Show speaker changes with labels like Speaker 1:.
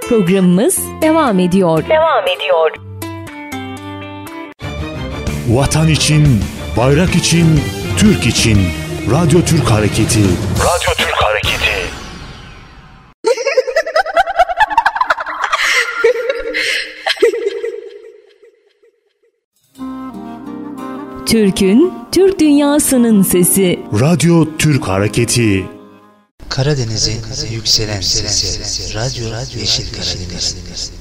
Speaker 1: Programımız devam ediyor.
Speaker 2: Vatan için, bayrak için, Türk için. Radyo Türk Hareketi.
Speaker 1: Türk'ün, Türk dünyasının sesi.
Speaker 2: Radyo Türk Hareketi.
Speaker 3: Karadeniz'in yükselen sesi. Radyo Yeşil Karadeniz.